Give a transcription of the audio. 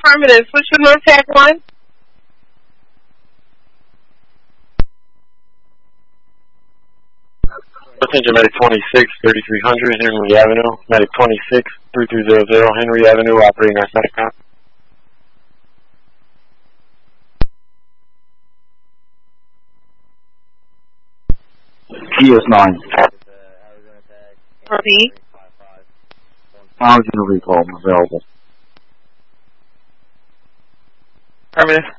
Affirmative. Switch to North Tag 1. Attention, Medic 26, 3300, Henry Avenue. Medic 26, 3300, Henry Avenue, operating narcotic cop. GS9. Repeat. I was going to recall. I'm available. Affirmative.